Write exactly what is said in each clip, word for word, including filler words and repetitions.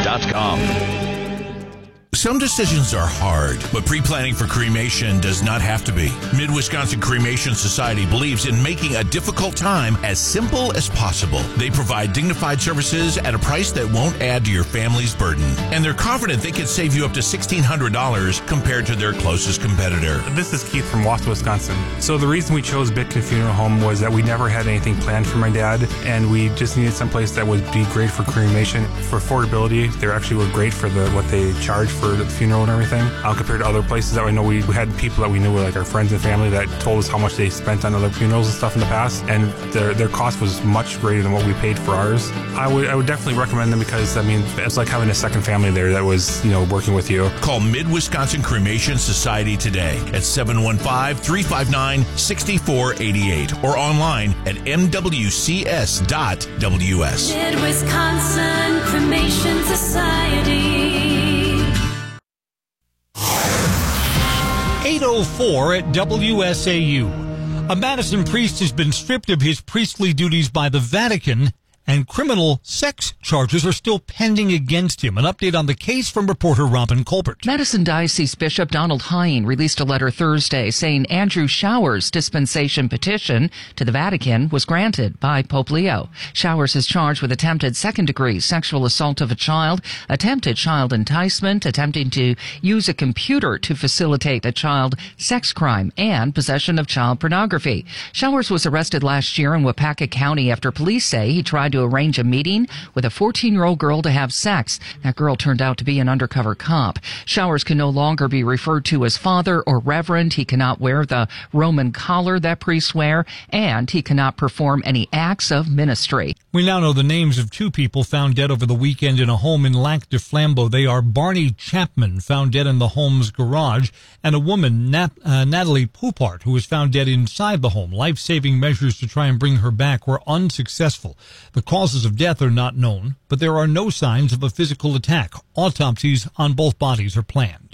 dot com. Some decisions are hard, but pre-planning for cremation does not have to be. Mid-Wisconsin Cremation Society believes in making a difficult time as simple as possible. They provide dignified services at a price that won't add to your family's burden. And they're confident they can save you up to sixteen hundred dollars compared to their closest competitor. This is Keith from Wausau, Wisconsin. So the reason we chose Bitkin Funeral Home was that we never had anything planned for my dad, and we just needed someplace that would be great for cremation. For affordability, they actually were great for the what they charge for the funeral and everything, uh, compared to other places that I know. We, we had people that we knew, like our friends and family, that told us how much they spent on other funerals and stuff in the past, and their their cost was much greater than what we paid for ours. I would I would definitely recommend them because, I mean, it's like having a second family there that was, you know, working with you. Call Mid-Wisconsin Cremation Society today at seven one five, three five nine, six four eight eight or online at m w c s dot w s. Mid-Wisconsin Cremation Society. eight oh four at W S A U. A Madison priest has been stripped of his priestly duties by the Vatican, and criminal sex charges are still pending against him. An update on the case from reporter Robin Colbert. Madison Diocese Bishop Donald Hine released a letter Thursday saying Andrew Showers' dispensation petition to the Vatican was granted by Pope Leo. Showers is charged with attempted second-degree sexual assault of a child, attempted child enticement, attempting to use a computer to facilitate a child sex crime, and possession of child pornography. Showers was arrested last year in Wapaka County after police say he tried to arrange a meeting with a fourteen-year-old girl to have sex. That girl turned out to be an undercover cop. Showers can no longer be referred to as father or reverend. He cannot wear the Roman collar that priests wear, and he cannot perform any acts of ministry. We now know the names of two people found dead over the weekend in a home in Lac de Flambeau. They are Barney Chapman, found dead in the home's garage, and a woman, Nat, uh, Natalie Poupart, who was found dead inside the home. Life-saving measures to try and bring her back were unsuccessful. The causes of death are not known, but there are no signs of a physical attack. Autopsies on both bodies are planned.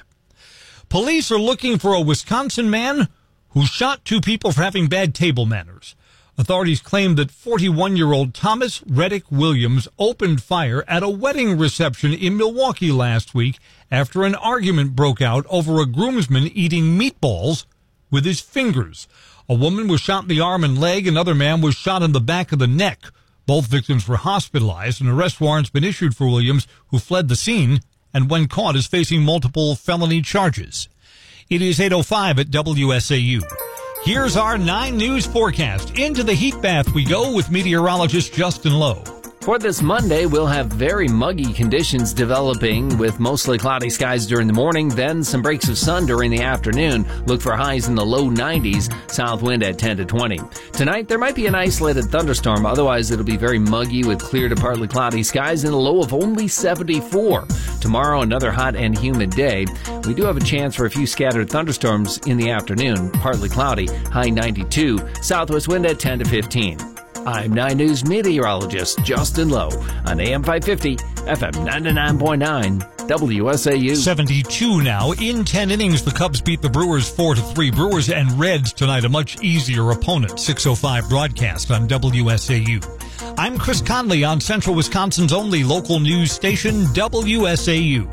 Police are looking for a Wisconsin man who shot two people for having bad table manners. Authorities claim that forty-one-year-old Thomas Reddick Williams opened fire at a wedding reception in Milwaukee last week after an argument broke out over a groomsman eating meatballs with his fingers. A woman was shot in the arm and leg. Another man was shot in the back of the neck. Both victims were hospitalized. An arrest warrant's been issued for Williams, who fled the scene and, when caught, is facing multiple felony charges. It is eight oh five at W S A U. Here's our nine News forecast. Into the heat bath we go with meteorologist Justin Lowe. For this Monday, we'll have very muggy conditions developing with mostly cloudy skies during the morning, then some breaks of sun during the afternoon. Look for highs in the low nineties, south wind at ten to twenty. Tonight, there might be an isolated thunderstorm. Otherwise, it'll be very muggy with clear to partly cloudy skies and a low of only seventy-four. Tomorrow, another hot and humid day. We do have a chance for a few scattered thunderstorms in the afternoon. Partly cloudy, high ninety-two, southwest wind at ten to fifteen. I'm nine News meteorologist Justin Lowe on A M five fifty, F M ninety-nine point nine, W S A U. seventy-two now. In ten innings, the Cubs beat the Brewers four to three. Brewers and Reds tonight, a much easier opponent. six oh five broadcast on W S A U. I'm Chris Conley on Central Wisconsin's only local news station, W S A U.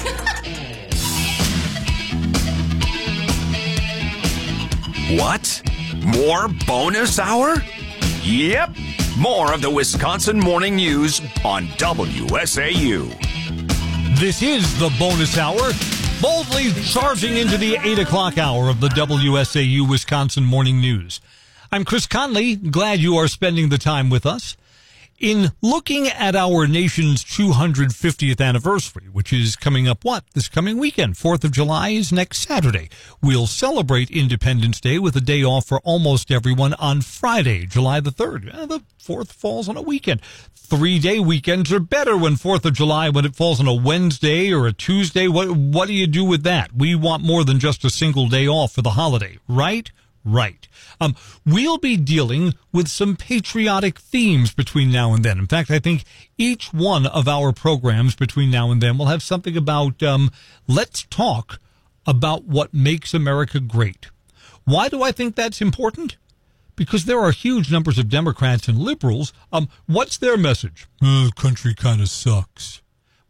What? More bonus hour? Yep. More of the Wisconsin Morning News on W S A U. This is the bonus hour, boldly charging into the eight o'clock hour of the W S A U Wisconsin Morning News. I'm Chris Conley. Glad you are spending the time with us. In looking at our nation's two hundred fiftieth anniversary, which is coming up, what, this coming weekend? fourth of July is next Saturday. We'll celebrate Independence Day with a day off for almost everyone on Friday, July the third. Eh, the fourth falls on a weekend. Three-day weekends are better when fourth of July, when it falls on a Wednesday or a Tuesday. What, what do you do with that? We want more than just a single day off for the holiday, right? Right. Um, we'll be dealing with some patriotic themes between now and then. In fact, I think each one of our programs between now and then will have something about, um, let's talk about what makes America great. Why do I think that's important? Because there are huge numbers of Democrats and liberals. Um, what's their message? Oh, the country kind of sucks.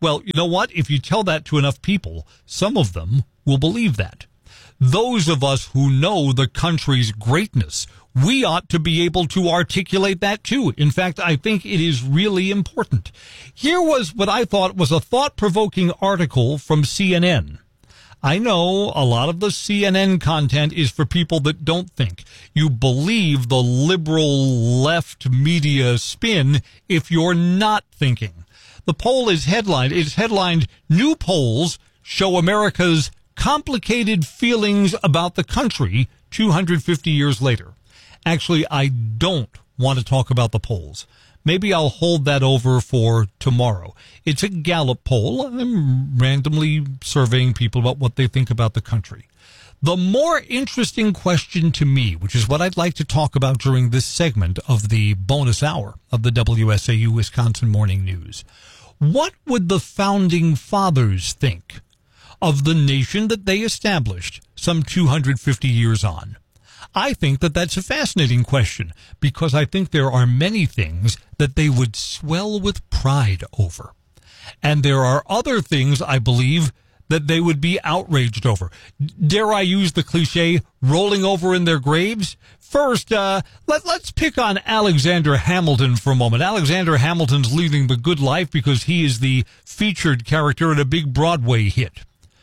Well, you know what? If you tell that to enough people, some of them will believe that. Those of us who know the country's greatness, we ought to be able to articulate that too. In fact, I think it is really important. Here was what I thought was a thought-provoking article from C N N. I know a lot of the C N N content is for people that don't think. You believe the liberal left media spin if you're not thinking. The poll is headlined, it's headlined, New Polls Show America's Complicated Feelings About the Country two hundred fifty years later. Actually, I don't want to talk about the polls. Maybe I'll hold that over for tomorrow. It's a Gallup poll. I'm randomly surveying people about what they think about the country. The more interesting question to me, which is what I'd like to talk about during this segment of the bonus hour of the W S A U Wisconsin Morning News. What would the founding fathers think of the nation that they established some two hundred fifty years on? I think that that's a fascinating question because I think there are many things that they would swell with pride over. And there are other things, I believe, that they would be outraged over. Dare I use the cliche, rolling over in their graves? First, uh, let, let's pick on Alexander Hamilton for a moment. Alexander Hamilton's leading the good life because he is the featured character in a big Broadway hit.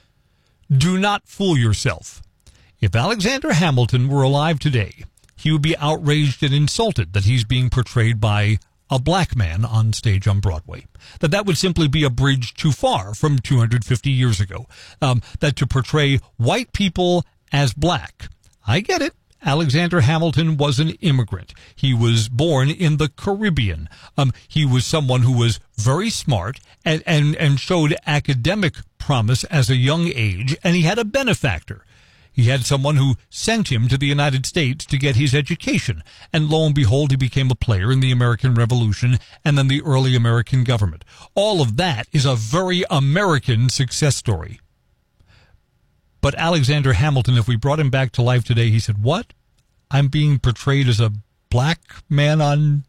Do not fool yourself. If Alexander Hamilton were alive today, he would be outraged and insulted that he's being portrayed by a black man on stage on Broadway. That that would simply be a bridge too far from two hundred fifty years ago. Um, that to portray white people as black. I get it. Alexander Hamilton was an immigrant. He was born in the Caribbean. Um, he was someone who was very smart and, and, and showed academic promise as a young age, and he had a benefactor. He had someone who sent him to the United States to get his education. And lo and behold, he became a player in the American Revolution and then the early American government. All of that is a very American success story. But Alexander Hamilton, if we brought him back to life today, he said, what? I'm being portrayed as a black man on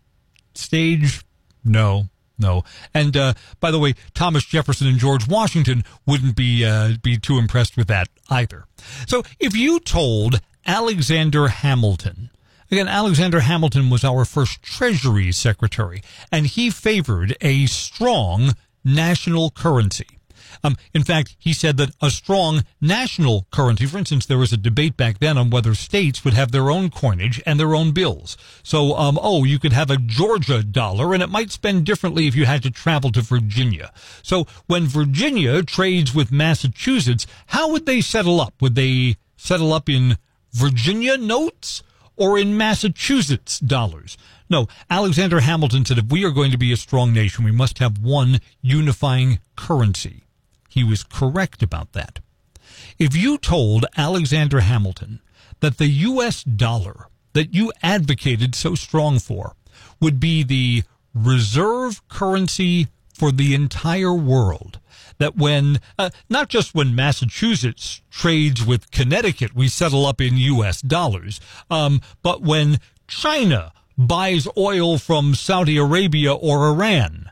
stage? No. No. And, uh, by the way, Thomas Jefferson and George Washington wouldn't be, uh, be too impressed with that either. So if you told Alexander Hamilton, again, Alexander Hamilton was our first Treasury Secretary, and he favored a strong national currency. Um, in fact, he said that a strong national currency, for instance, there was a debate back then on whether states would have their own coinage and their own bills. So, um, oh, you could have a Georgia dollar, and it might spend differently if you had to travel to Virginia. So when Virginia trades with Massachusetts, how would they settle up? Would they settle up in Virginia notes or in Massachusetts dollars? No, Alexander Hamilton said if we are going to be a strong nation, we must have one unifying currency. He was correct about that. If you told Alexander Hamilton that the U S dollar that you advocated so strong for would be the reserve currency for the entire world, that when, uh, not just when Massachusetts trades with Connecticut, we settle up in U S dollars, um, but when China buys oil from Saudi Arabia or Iran,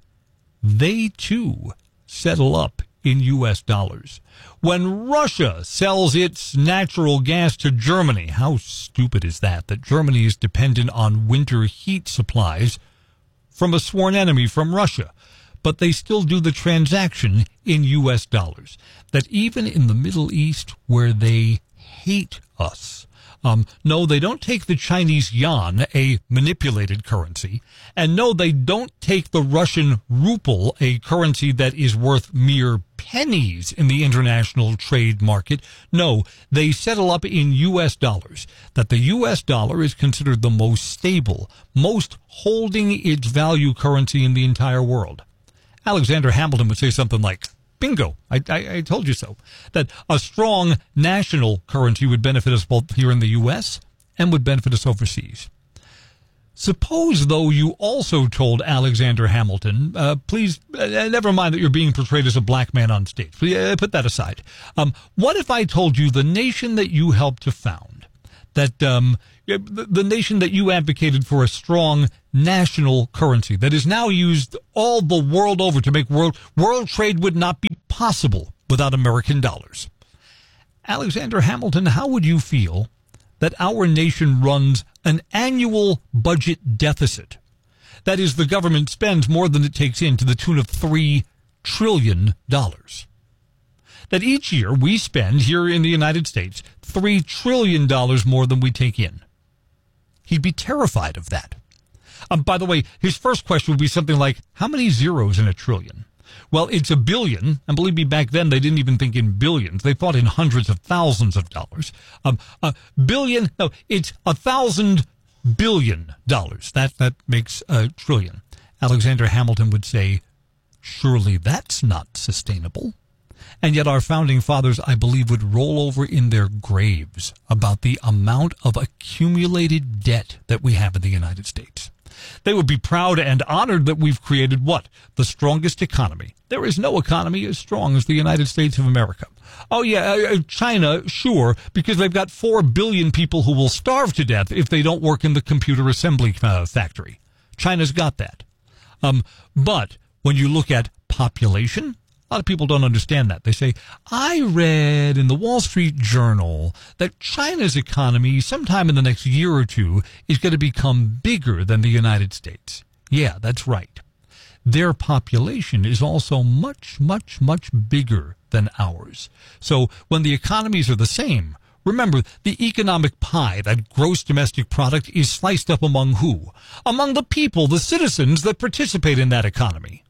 they too settle up in U S dollars. When Russia sells its natural gas to Germany, how stupid is that, that Germany is dependent on winter heat supplies from a sworn enemy from Russia, but they still do the transaction in U S dollars. That even in the Middle East, where they hate us, Um, no, they don't take the Chinese yuan, a manipulated currency, and no, they don't take the Russian ruble, a currency that is worth mere pennies in the international trade market. No, they settle up in U S dollars, that the U S dollar is considered the most stable, most holding its value currency in the entire world. Alexander Hamilton would say something like, bingo, I, I, I told you so. That a strong national currency would benefit us both here in the U S and would benefit us overseas. Suppose, though, you also told Alexander Hamilton, uh, please, uh, never mind that you're being portrayed as a black man on stage. Please, uh, put that aside. Um, what if I told you the nation that you helped to found, that um, the, the nation that you advocated for a strong national currency that is now used all the world over to make world world trade would not be possible without American dollars. Alexander Hamilton, how would you feel that our nation runs an annual budget deficit? That is, the government spends more than it takes in, to the tune of three trillion dollars. That each year we spend here in the United States three trillion dollars more than we take in. He'd be terrified of that. Um, by the way, his first question would be something like, how many zeros in a trillion? Well, it's a billion, and believe me, back then they didn't even think in billions. They thought in hundreds of thousands of dollars. Um, a billion, no, it's a thousand billion dollars. That, that makes a trillion. Alexander Hamilton would say, surely that's not sustainable. And yet our founding fathers, I believe, would roll over in their graves about the amount of accumulated debt that we have in the United States. They would be proud and honored that we've created what? The strongest economy. There is no economy as strong as the United States of America. Oh, yeah, uh, China, sure, because they've got four billion people who will starve to death if they don't work in the computer assembly uh, factory. China's got that. Um, but when you look at population, a lot of people don't understand that. They say, I read in the Wall Street Journal that China's economy sometime in the next year or two is going to become bigger than the United States. Yeah, that's right. Their population is also much, much, much bigger than ours. So when the economies are the same, remember, the economic pie, that gross domestic product, is sliced up among who? Among the people, the citizens that participate in that economy.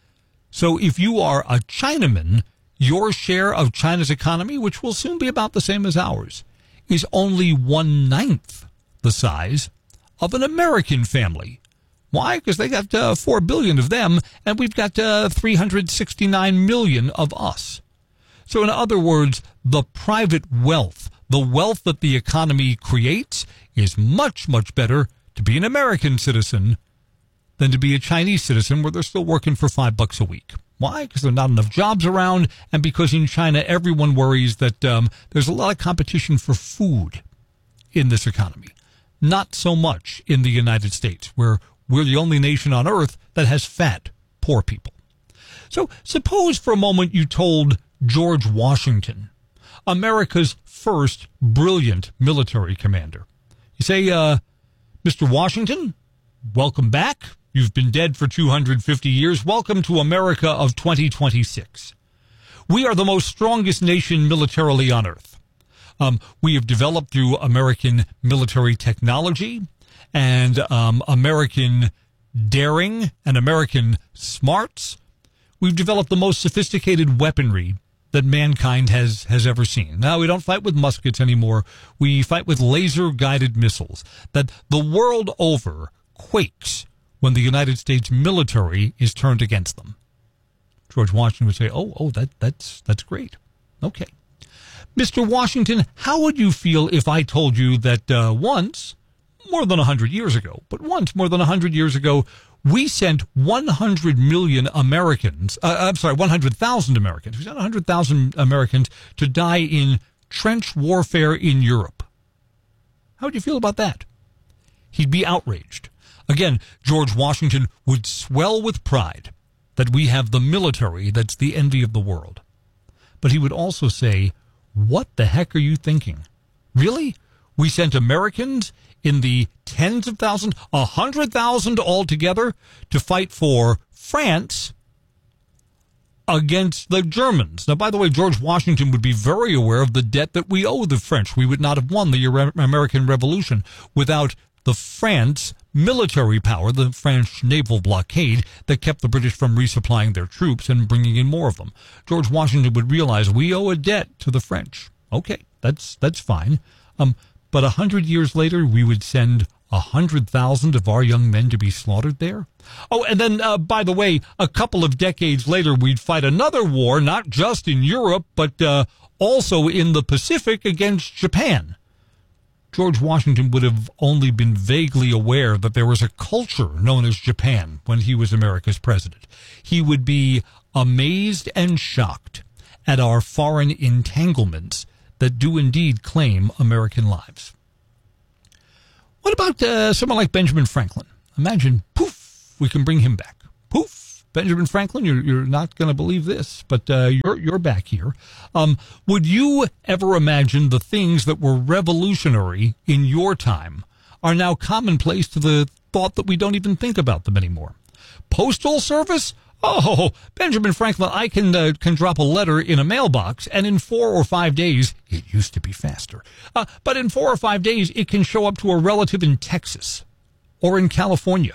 So if you are a Chinaman, your share of China's economy, which will soon be about the same as ours, is only one-ninth the size of an American family. Why? Because they got uh, four billion of them, and we've got uh, three hundred sixty-nine million of us. So in other words, the private wealth, the wealth that the economy creates, is much, much better to be an American citizen than to be a Chinese citizen where they're still working for five bucks a week. Why? Because there are not enough jobs around, and because in China everyone worries that um, there's a lot of competition for food in this economy. Not so much in the United States, where we're the only nation on earth that has fat, poor people. So suppose for a moment you told George Washington, America's first brilliant military commander. You say, uh, Mister Washington, welcome back. You've been dead for two hundred fifty years. Welcome to America of twenty twenty-six. We are the most strongest nation militarily on earth. Um, we have developed through American military technology and um, American daring and American smarts. We've developed the most sophisticated weaponry that mankind has, has ever seen. Now, we don't fight with muskets anymore. We fight with laser-guided missiles that the world over quakes when the United States military is turned against them. George Washington would say, oh, oh, that, that's, that's great. Okay. Mister Washington, how would you feel if I told you that uh, once, more than one hundred years ago, but once more than one hundred years ago, we sent one hundred million Americans, uh, I'm sorry, one hundred thousand Americans, we sent one hundred thousand Americans to die in trench warfare in Europe. How would you feel about that? He'd be outraged. Again, George Washington would swell with pride that we have the military that's the envy of the world. But he would also say, what the heck are you thinking? Really? We sent Americans in the tens of thousands, a hundred thousand altogether, to fight for France against the Germans. Now, by the way, George Washington would be very aware of the debt that we owe the French. We would not have won the American Revolution without the France military power, the French naval blockade that kept the British from resupplying their troops and bringing in more of them. George Washington would realize we owe a debt to the French. Okay, that's that's fine. Um, but a hundred years later, we would send a hundred thousand of our young men to be slaughtered there. Oh, and then, uh, by the way, a couple of decades later, we'd fight another war, not just in Europe, but uh, also in the Pacific against Japan. George Washington would have only been vaguely aware that there was a culture known as Japan when he was America's president. He would be amazed and shocked at our foreign entanglements that do indeed claim American lives. What about uh, someone like Benjamin Franklin? Imagine, poof, we can bring him back. Poof, Benjamin Franklin, you're, you're not going to believe this, but uh, you're, you're back here. Um, would you ever imagine the things that were revolutionary in your time are now commonplace to the thought that we don't even think about them anymore? Postal service? Oh, Benjamin Franklin, I can uh, can drop a letter in a mailbox, and in four or five days, it used to be faster, uh, but in four or five days, it can show up to a relative in Texas or in California.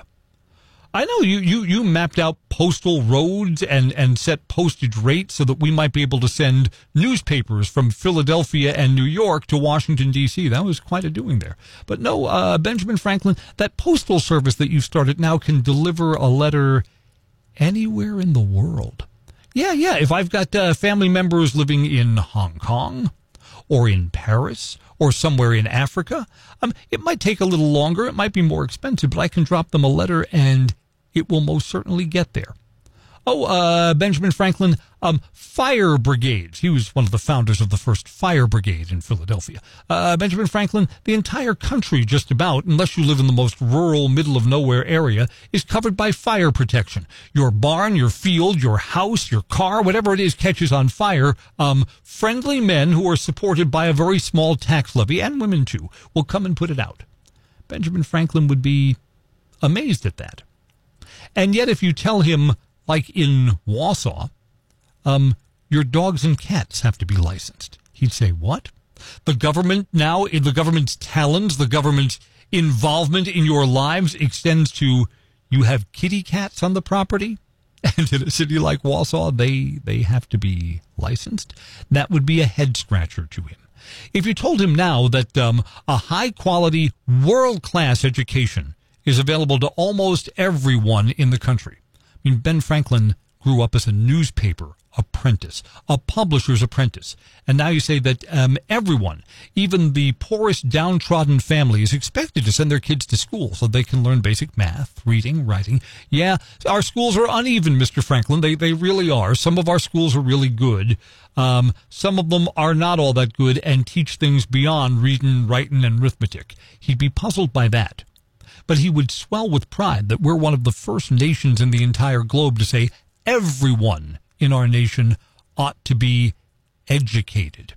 I know you, you, you mapped out postal roads and, and set postage rates so that we might be able to send newspapers from Philadelphia and New York to Washington, D C That was quite a doing there. But no, uh, Benjamin Franklin, that postal service that you started now can deliver a letter anywhere in the world. Yeah, yeah. If I've got uh, family members living in Hong Kong or in Paris or somewhere in Africa, um, it might take a little longer. It might be more expensive, but I can drop them a letter and it will most certainly get there. Oh, uh, Benjamin Franklin, um, fire brigades. He was one of the founders of the first fire brigade in Philadelphia. Uh, Benjamin Franklin, the entire country just about, unless you live in the most rural, middle of nowhere area, is covered by fire protection. Your barn, your field, your house, your car, whatever it is catches on fire, um, friendly men who are supported by a very small tax levy, and women too, will come and put it out. Benjamin Franklin would be amazed at that. And yet if you tell him, like in Wausau, um, your dogs and cats have to be licensed, he'd say, what? The government now, in the government's talons, the government's involvement in your lives extends to you have kitty cats on the property? And in a city like Wausau, they, they have to be licensed? That would be a head-scratcher to him. If you told him now that um, a high-quality, world-class education is available to almost everyone in the country. I mean, Ben Franklin grew up as a newspaper apprentice, a publisher's apprentice. And now you say that um, everyone, even the poorest downtrodden family, is expected to send their kids to school so they can learn basic math, reading, writing. Yeah, our schools are uneven, Mister Franklin. They they really are. Some of our schools are really good. Um, some of them are not all that good and teach things beyond reading, writing, and arithmetic. He'd be puzzled by that. But he would swell with pride that we're one of the first nations in the entire globe to say everyone in our nation ought to be educated.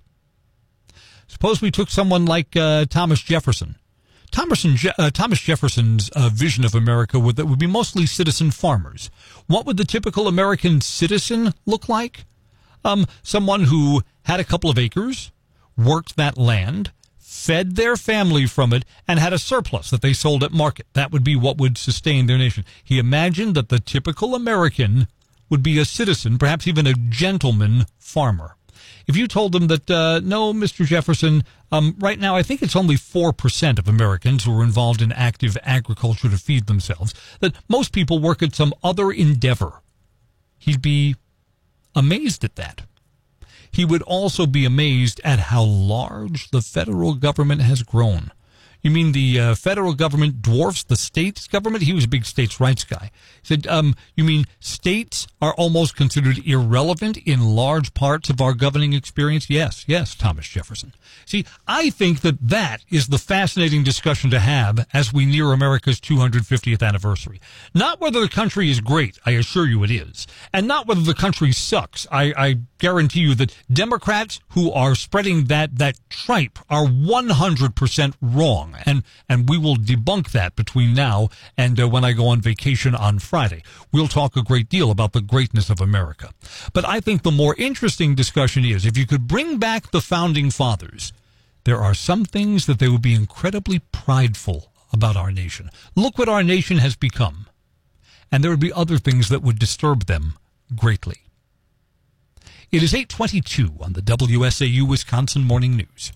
Suppose we took someone like uh, Thomas Jefferson. Thomas, and Je- uh, Thomas Jefferson's uh, vision of America would, that would be mostly citizen farmers. What would the typical American citizen look like? Um, someone who had a couple of acres, worked that land, fed their family from it, and had a surplus that they sold at market. That would be what would sustain their nation. He imagined that the typical American would be a citizen, perhaps even a gentleman farmer. If you told them that, uh, no, Mister Jefferson, um, right now I think it's only four percent of Americans who are involved in active agriculture to feed themselves, that most people work at some other endeavor, he'd be amazed at that. He would also be amazed at how large the federal government has grown. You mean the uh, federal government dwarfs the states government? He was a big states' rights guy. He said, um, you mean states are almost considered irrelevant in large parts of our governing experience? Yes, yes, Thomas Jefferson. See, I think that that is the fascinating discussion to have as we near America's two hundred fiftieth anniversary. Not whether the country is great, I assure you it is, and not whether the country sucks. I, I guarantee you that Democrats who are spreading that, that tripe are one hundred percent wrong. And and we will debunk that between now and uh, when I go on vacation on Friday. We'll talk a great deal about the greatness of America. But I think the more interesting discussion is, if you could bring back the Founding Fathers, there are some things that they would be incredibly prideful about our nation. Look what our nation has become. And there would be other things that would disturb them greatly. It is eight twenty-two on the W S A U Wisconsin Morning News.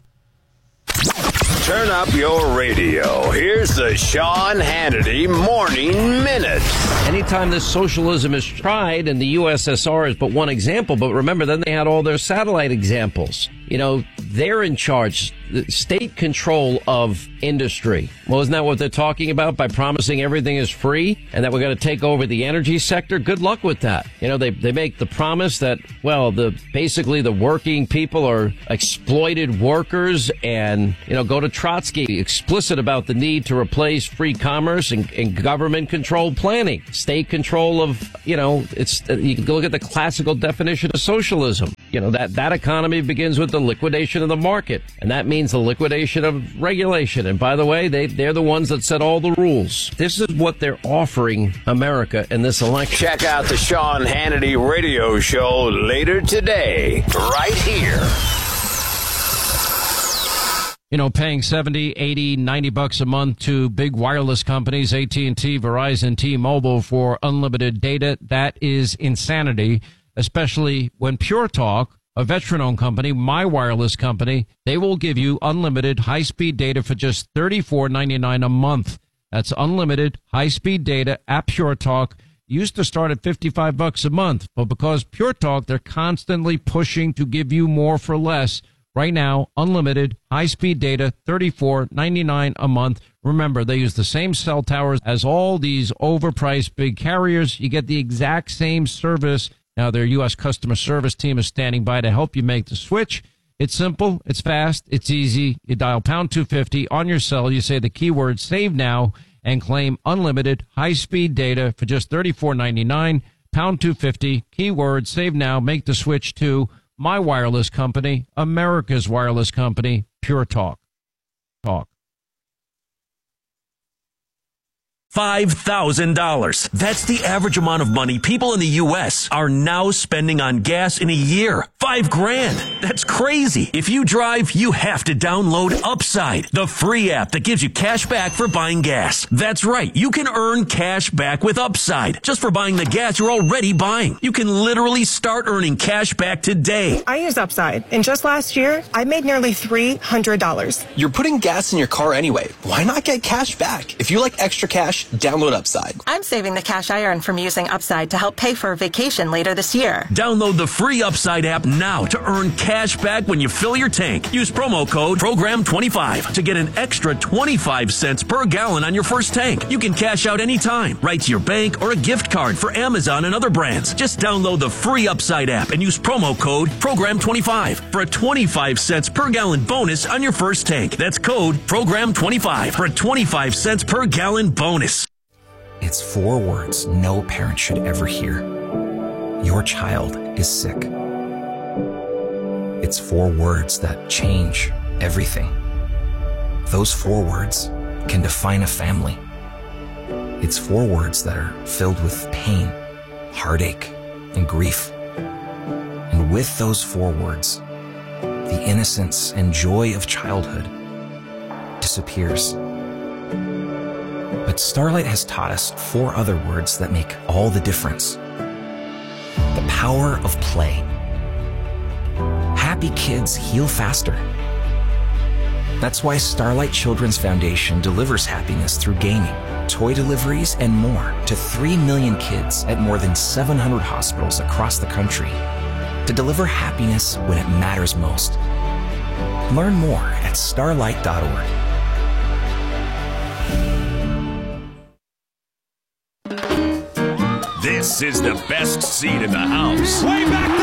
Turn up your radio. Here's the Sean Hannity Morning Minute. Anytime this socialism is tried, and the U S S R is but one example, but remember, then they had all their satellite examples. You know, they're in charge. the state control of industry. Well, isn't that what they're talking about by promising everything is free and that we're going to take over the energy sector? Good luck with that. You know, they, they make the promise that, well, the basically the working people are exploited workers and, you know, go to Trotsky, explicit about the need to replace free commerce and, and government-controlled planning. State control of, you know, it's you can look at the classical definition of socialism. You know, that, that economy begins with the liquidation of the market, and that means the liquidation of regulation. And by the way, they, they're the ones that set all the rules. This is what they're offering America in this election. Check out the Sean Hannity radio show later today, right here. You know, paying seventy, eighty, ninety bucks a month to big wireless companies, A T and T, Verizon, T-Mobile for unlimited data, that is insanity, especially when Pure Talk, a veteran-owned company, my wireless company, they will give you unlimited high-speed data for just thirty-four ninety-nine a month. That's unlimited high-speed data at Pure Talk. Used to start at fifty-five bucks a month, but because Pure Talk, they're constantly pushing to give you more for less. Right now, unlimited high-speed data, thirty-four ninety-nine a month. Remember, they use the same cell towers as all these overpriced big carriers. You get the exact same service. Now, their U S customer service team is standing by to help you make the switch. It's simple, it's fast, it's easy. You dial pound two fifty on your cell. You say the keyword save now and claim unlimited high-speed data for just thirty-four ninety-nine. Pound two fifty, keyword save now. Make the switch to my wireless company, America's wireless company, Pure Talk. Talk. five thousand dollars. That's the average amount of money people in the U S are now spending on gas in a year. Five grand. That's crazy. If you drive, you have to download Upside, the free app that gives you cash back for buying gas. That's right. You can earn cash back with Upside just for buying the gas you're already buying. You can literally start earning cash back today. I use Upside, and just last year, I made nearly three hundred dollars. You're putting gas in your car anyway. Why not get cash back? If you like extra cash, download Upside. I'm saving the cash I earn from using Upside to help pay for a vacation later this year. Download the free Upside app now to earn cash back when you fill your tank. Use promo code program twenty-five to get an extra twenty-five cents per gallon on your first tank. You can cash out anytime, right to your bank or a gift card for Amazon and other brands. Just download the free Upside app and use promo code program twenty-five for a twenty-five cents per gallon bonus on your first tank. That's code program twenty-five for a twenty-five cents per gallon bonus. It's four words no parent should ever hear. Your child is sick. It's four words that change everything. Those four words can define a family. It's four words that are filled with pain, heartache, and grief. And with those four words, the innocence and joy of childhood disappears. But Starlight has taught us four other words that make all the difference. The power of play. Happy kids heal faster. That's why Starlight Children's Foundation delivers happiness through gaming, toy deliveries, and more to three million kids at more than seven hundred hospitals across the country to deliver happiness when it matters most. Learn more at starlight dot org. This is the best seat in the house. Way back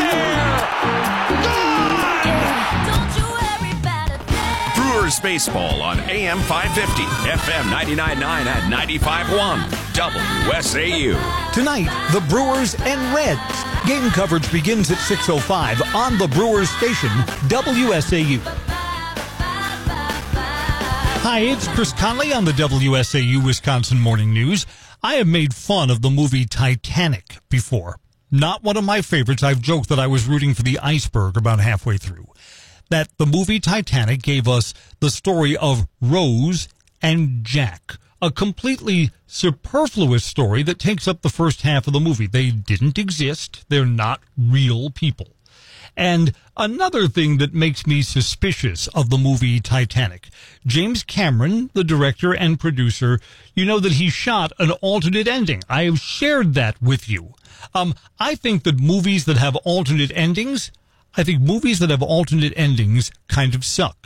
there! Brewers baseball on A M five fifty, F M ninety-nine point nine at ninety-five point one, W S A U. Tonight, the Brewers and Reds. Game coverage begins at six oh five on the Brewers station, W S A U. Hi, it's Chris Conley on the W S A U Wisconsin Morning News. I have made fun of the movie Titanic before. Not one of my favorites. I've joked that I was rooting for the iceberg about halfway through. That the movie Titanic gave us the story of Rose and Jack, a completely superfluous story that takes up the first half of the movie. They didn't exist. They're not real people. And another thing that makes me suspicious of the movie Titanic, James Cameron, the director and producer, you know that he shot an alternate ending. I have shared that with you. Um, I think that movies that have alternate endings, I think movies that have alternate endings kind of suck.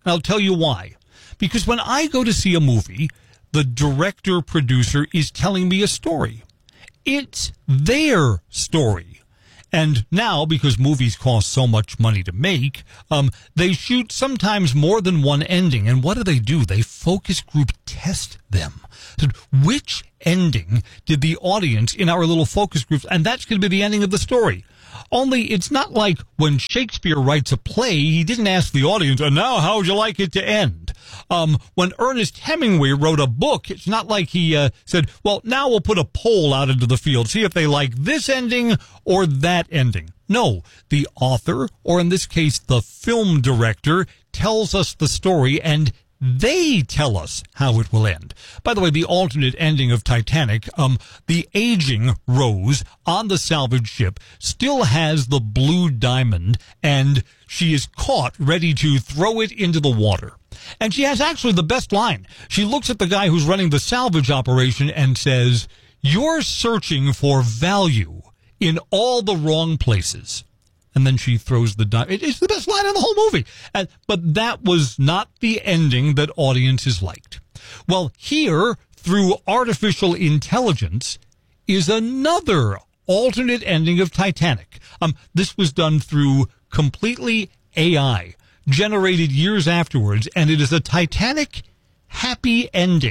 And I'll tell you why. Because when I go to see a movie, the director, producer is telling me a story. It's their story. And now, because movies cost so much money to make, um, they shoot sometimes more than one ending. And what do they do? They focus group test them. So which ending did the audience in our little focus groups, and that's going to be the ending of the story. Only it's not like when Shakespeare writes a play, he didn't ask the audience, and now how would you like it to end? Um, when Ernest Hemingway wrote a book, it's not like he uh, said, well, now we'll put a poll out into the field, see if they like this ending or that ending. No, the author, or in this case, the film director, tells us the story, and they tell us how it will end. By the way, the alternate ending of Titanic, um, the aging Rose on the salvage ship still has the blue diamond, and she is caught ready to throw it into the water. And she has actually the best line. She looks at the guy who's running the salvage operation and says, "You're searching for value in all the wrong places." And then she throws the diamond. It's the best line in the whole movie. And, but that was not the ending that audiences liked. Well, here, through artificial intelligence, is another alternate ending of Titanic. Um, this was done through completely A I, generated years afterwards, and it is a Titanic happy ending.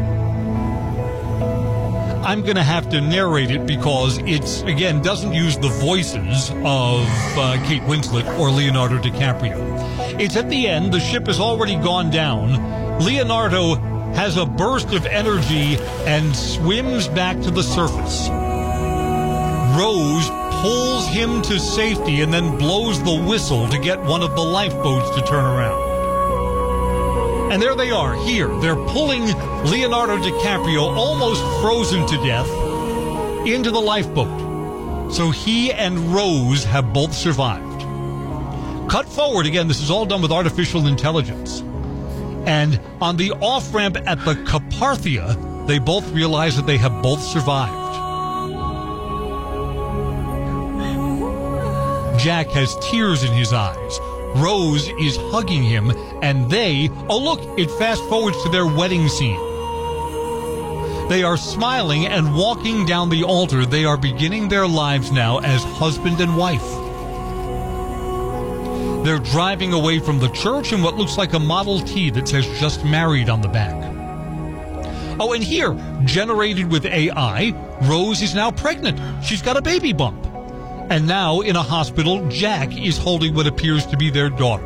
I'm going to have to narrate it because it's, again, doesn't use the voices of uh, Kate Winslet or Leonardo DiCaprio. It's at the end. The ship has already gone down. Leonardo has a burst of energy and swims back to the surface. Rose pulls him to safety and then blows the whistle to get one of the lifeboats to turn around. And there they are, here. They're pulling Leonardo DiCaprio, almost frozen to death, into the lifeboat. So he and Rose have both survived. Cut forward, again, this is all done with artificial intelligence. And on the off-ramp at the Carpathia, they both realize that they have both survived. Jack has tears in his eyes. Rose is hugging him, and they, oh look, it fast forwards to their wedding scene. They are smiling and walking down the altar. They are beginning their lives now as husband and wife. They're driving away from the church in what looks like a Model T that says just married on the back. Oh, and here, generated with A I, Rose is now pregnant. She's got a baby bump. And now, in a hospital, Jack is holding what appears to be their daughter.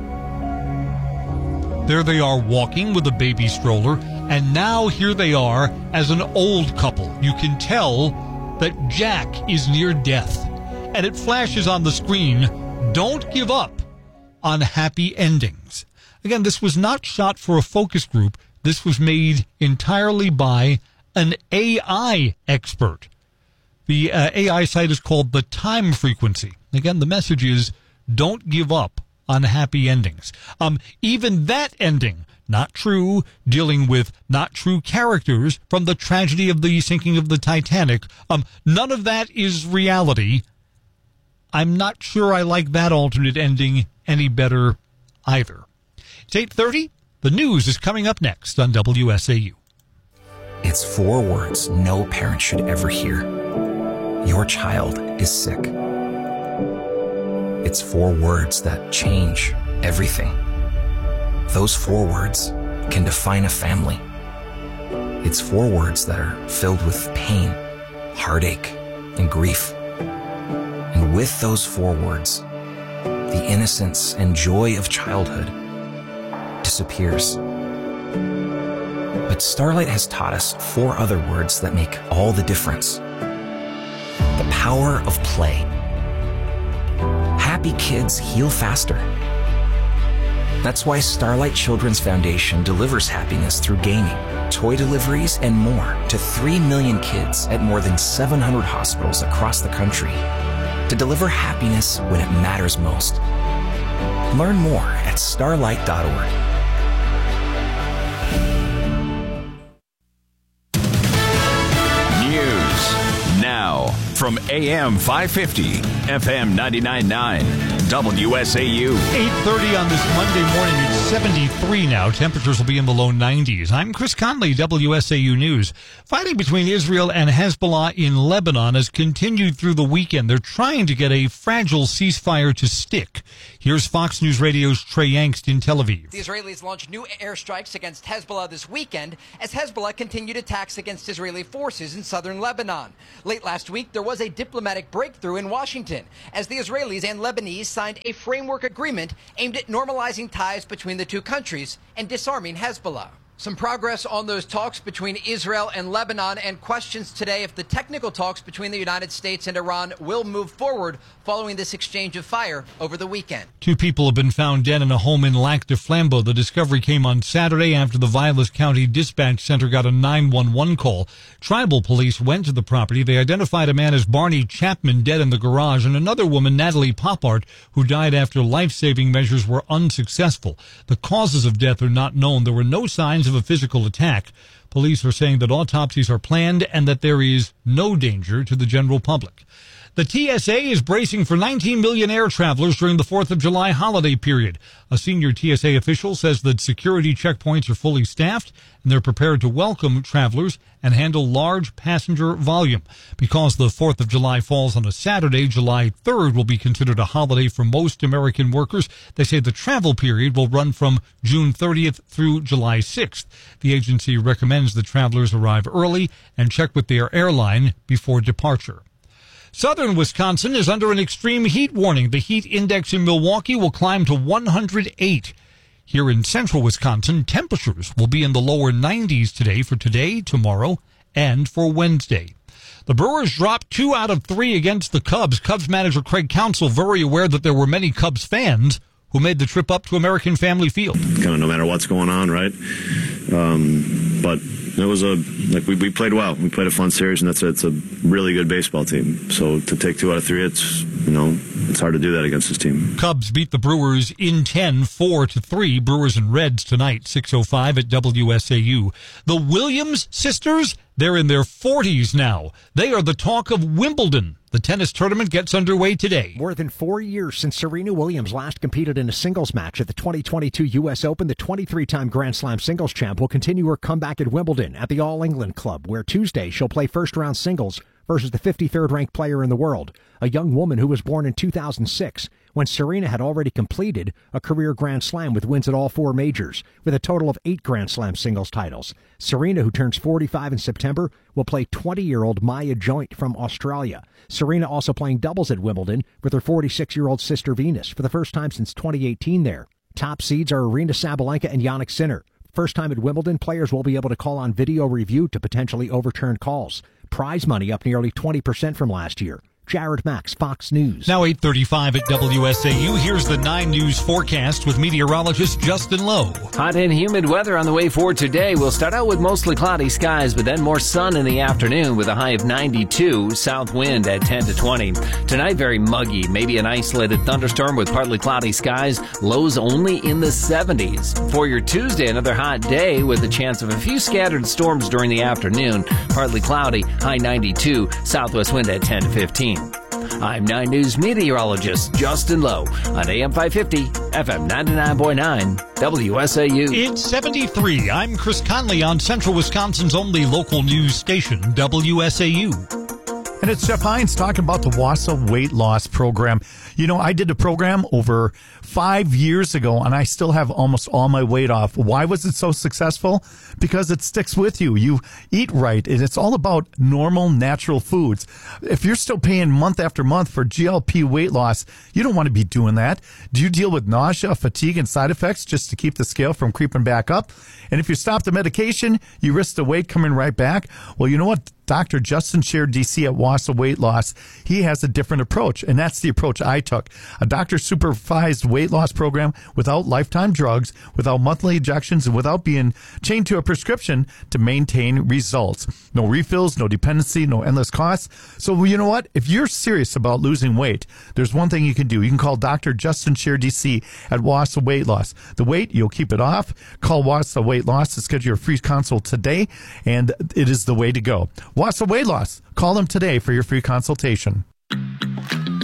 There they are walking with a baby stroller, and now here they are as an old couple. You can tell that Jack is near death. And it flashes on the screen, don't give up on happy endings. Again, this was not shot for a focus group. This was made entirely by an A I expert. The uh, A I site is called The Time Frequency. Again, the message is, don't give up on happy endings. Um, even that ending, not true, dealing with not true characters from the tragedy of the sinking of the Titanic. Um, none of that is reality. I'm not sure I like that alternate ending any better either. It's eight thirty. The news is coming up next on W S A U. It's four words no parent should ever hear. Your child is sick. It's four words that change everything. Those four words can define a family. It's four words that are filled with pain, heartache, and grief. And with those four words, the innocence and joy of childhood disappears. But Starlight has taught us four other words that make all the difference. The power of play. Happy kids heal faster. That's why Starlight Children's Foundation delivers happiness through gaming, toy deliveries, and more to three million kids at more than seven hundred hospitals across the country to deliver happiness when it matters most. Learn more at starlight dot org. News now from A M five fifty, F M ninety-nine point nine, W S A U. eight thirty on this Monday morning. It's seventy-three now. Temperatures will be in the low nineties. I'm Chris Conley, W S A U News. Fighting between Israel and Hezbollah in Lebanon has continued through the weekend. They're trying to get a fragile ceasefire to stick. Here's Fox News Radio's Trey Yangst in Tel Aviv. The Israelis launched new airstrikes against Hezbollah this weekend as Hezbollah continued attacks against Israeli forces in southern Lebanon. Late last week, there was a diplomatic breakthrough in Washington as the Israelis and Lebanese signed a framework agreement aimed at normalizing ties between the two countries and disarming Hezbollah. Some progress on those talks between Israel and Lebanon, and questions today if the technical talks between the United States and Iran will move forward following this exchange of fire over the weekend. Two people have been found dead in a home in Lac du Flambeau. The discovery came on Saturday after the Vilas County Dispatch Center got a nine one one call. Tribal police went to the property. They identified a man as Barney Chapman dead in the garage and another woman, Natalie Poppart, who died after life-saving measures were unsuccessful. The causes of death are not known. There were no signs of a physical attack. Police are saying that autopsies are planned and that there is no danger to the general public. The T S A is bracing for nineteen million air travelers during the fourth of July holiday period. A senior T S A official says that security checkpoints are fully staffed and they're prepared to welcome travelers and handle large passenger volume. Because the fourth of July falls on a Saturday, July third will be considered a holiday for most American workers. They say the travel period will run from June thirtieth through July sixth. The agency recommends that travelers arrive early and check with their airline before departure. Southern Wisconsin is under an extreme heat warning. The heat index in Milwaukee will climb to one hundred eight. Here in central Wisconsin, temperatures will be in the lower nineties today for today, tomorrow, and for Wednesday. The Brewers dropped two out of three against the Cubs. Cubs manager Craig Counsell very aware that there were many Cubs fans who made the trip up to American Family Field. Kind of no matter what's going on, right? Um, but it was a like we, we played well. We played a fun series, and that's a, it's a really good baseball team. So to take two out of three, it's you know it's hard to do that against this team. Cubs beat the Brewers in ten, four to three. Brewers and Reds tonight, six oh five at W S A U. The Williams sisters, they're in their forties now. They are the talk of Wimbledon. The tennis tournament gets underway today. More than four years since Serena Williams last competed in a singles match at the twenty twenty-two U S Open, the twenty-three-time Grand Slam singles champ will continue her comeback at Wimbledon at the All England Club, where Tuesday she'll play first-round singles versus the fifty-third ranked player in the world, a young woman who was born in two thousand six, when Serena had already completed a career Grand Slam with wins at all four majors, with a total of eight Grand Slam singles titles. Serena, who turns forty-five in September, will play twenty-year-old Maya Joint from Australia. Serena also playing doubles at Wimbledon with her forty-six-year-old sister Venus for the first time since twenty eighteen there. Top seeds are Aryna Sabalenka and Jannik Sinner. First time at Wimbledon, players will be able to call on video review to potentially overturn calls. Prize money up nearly twenty percent from last year. Jared Max, Fox News. Now eight thirty-five at W S A U. Here's the nine News forecast with meteorologist Justin Lowe. Hot and humid weather on the way for today. We'll start out with mostly cloudy skies, but then more sun in the afternoon with a high of ninety-two, south wind at ten to twenty. Tonight, very muggy, maybe an isolated thunderstorm with partly cloudy skies, lows only in the seventies. For your Tuesday, another hot day with a chance of a few scattered storms during the afternoon, partly cloudy, high ninety-two, southwest wind at ten to fifteen. I'm nine News meteorologist Justin Lowe on A M five fifty, F M ninety-nine point nine, W S A U. It's seventy-three. I'm Chris Conley on Central Wisconsin's only local news station, W S A U. And it's Jeff Hines talking about the Wausau Weight Loss Program. You know, I did a program over five years ago, and I still have almost all my weight off. Why was it so successful? Because it sticks with you. You eat right, and it's all about normal, natural foods. If you're still paying month after month for G L P weight loss, you don't want to be doing that. Do you deal with nausea, fatigue, and side effects just to keep the scale from creeping back up? And if you stop the medication, you risk the weight coming right back. Well, you know what? Doctor Justin Scher, D C at Wausau Weight Loss, he has a different approach, and that's the approach I took. A doctor-supervised weight loss program without lifetime drugs, without monthly injections, and without being chained to a prescription to maintain results. No refills, no dependency, no endless costs. So you know what? If you're serious about losing weight, there's one thing you can do. You can call Doctor Justin Scher, D C at Wausau Weight Loss. The weight, you'll keep it off. Call Wausau Weight Loss to schedule your free consult today, and it is the way to go. Wausau Weight Loss. Call them today for your free consultation.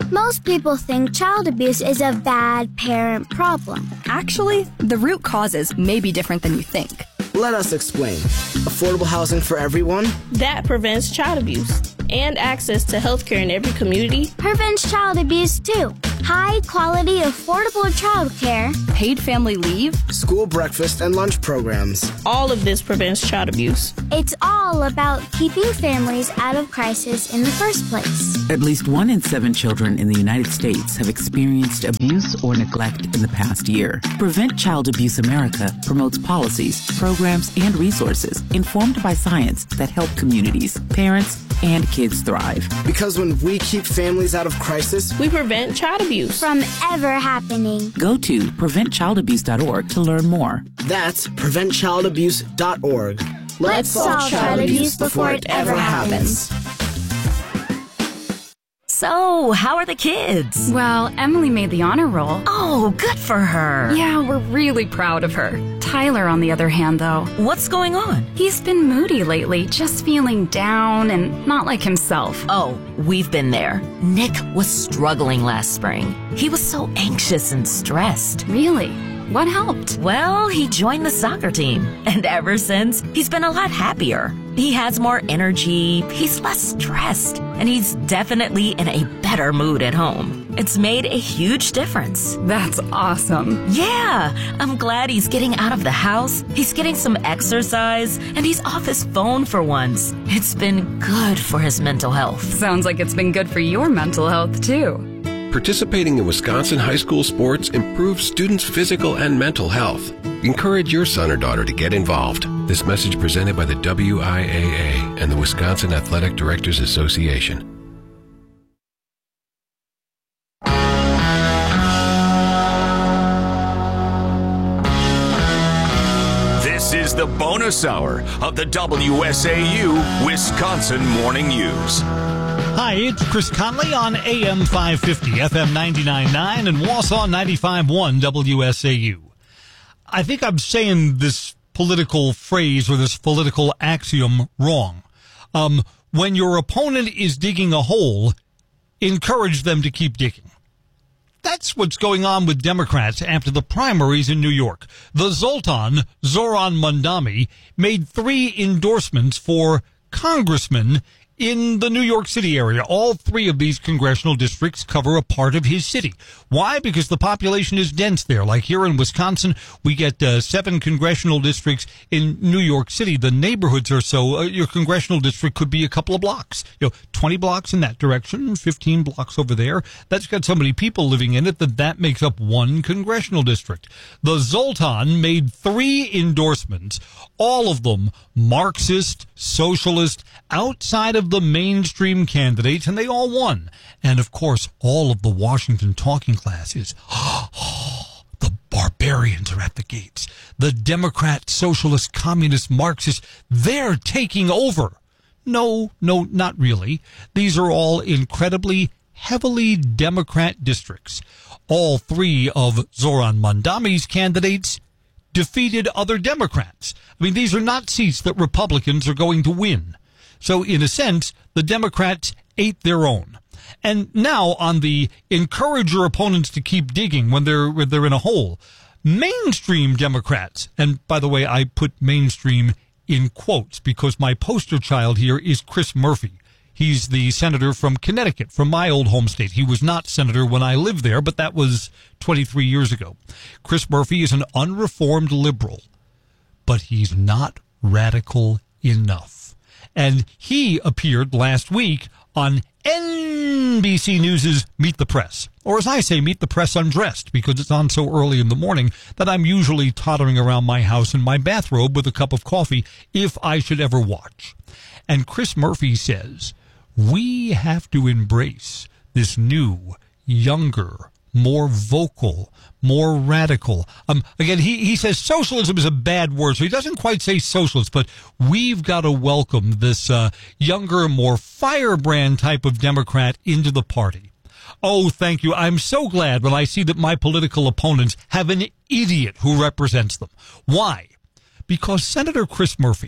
Most people think child abuse is a bad parent problem. Actually, the root causes may be different than you think. Let us explain. Affordable housing for everyone? That prevents child abuse. And access to healthcare in every community prevents child abuse too. High quality, affordable child care, paid family leave, school breakfast and lunch programs. All of this prevents child abuse. It's all about keeping families out of crisis in the first place. At least one in seven children in the United States have experienced abuse or neglect in the past year. Prevent Child Abuse America promotes policies, programs, and resources informed by science that help communities, parents, and kids thrive. Because when we keep families out of crisis, we prevent child abuse from ever happening. Go to prevent child abuse dot org to learn more. That's prevent child abuse dot org. Let's, Let's solve child abuse before it ever happens. So, how are the kids? Well, Emily made the honor roll. Oh, good for her. Yeah, we're really proud of her. Tyler, on the other hand, though. What's going on? He's been moody lately, just feeling down and not like himself. Oh, we've been there. Nick was struggling last spring. He was so anxious and stressed. Really? What helped? Well, he joined the soccer team. And ever since, he's been a lot happier. He has more energy, he's less stressed, and he's definitely in a better mood at home. It's made a huge difference. That's awesome. Yeah, I'm glad he's getting out of the house, he's getting some exercise, and he's off his phone for once. It's been good for his mental health. Sounds like it's been good for your mental health, too. Participating in Wisconsin high school sports improves students' physical and mental health. Encourage your son or daughter to get involved. This message presented by the W I A A and the Wisconsin Athletic Directors Association. This is the bonus hour of the W S A U Wisconsin Morning News. Hi, it's Chris Conley on A M five fifty, F M ninety-nine point nine, and Wausau ninety-five point one W S A U. I think I'm saying this political phrase or this political axiom wrong. Um, when your opponent is digging a hole, encourage them to keep digging. That's what's going on with Democrats after the primaries in New York. The Zoltan, Zoran Mondami, made three endorsements for congressmen in the New York City area. All three of these congressional districts cover a part of his city. Why? Because the population is dense there. Like here in Wisconsin, we get uh, seven congressional districts. In New York City, the neighborhoods are so, uh, your congressional district could be a couple of blocks. You know, twenty blocks in that direction, fifteen blocks over there. That's got so many people living in it that that makes up one congressional district. The Zoltan made three endorsements, all of them Marxist, socialist, outside of the mainstream candidates, and they all won. And of course, all of the Washington talking classes. Oh, the barbarians are at the gates. The Democrat, socialist, communist, Marxist, they're taking over. No, no, not really. These are all incredibly heavily Democrat districts. All three of Zoran Mondami's candidates defeated other Democrats. I mean, these are not seats that Republicans are going to win. So in a sense, the Democrats ate their own. And now on the encourage your opponents to keep digging when they're, when they're in a hole, mainstream Democrats, and by the way, I put mainstream in quotes because my poster child here is Chris Murphy. He's the senator from Connecticut, from my old home state. He was not senator when I lived there, but that was twenty-three years ago. Chris Murphy is an unreformed liberal, but he's not radical enough. And he appeared last week on N B C News' Meet the Press. Or as I say, Meet the Press undressed, because it's on so early in the morning that I'm usually tottering around my house in my bathrobe with a cup of coffee if I should ever watch. And Chris Murphy says, we have to embrace this new, younger, more vocal, more radical. Um, again, he, he says socialism is a bad word, so he doesn't quite say socialist, but we've got to welcome this uh, younger, more firebrand type of Democrat into the party. Oh, thank you. I'm so glad when I see that my political opponents have an idiot who represents them. Why? Because Senator Chris Murphy,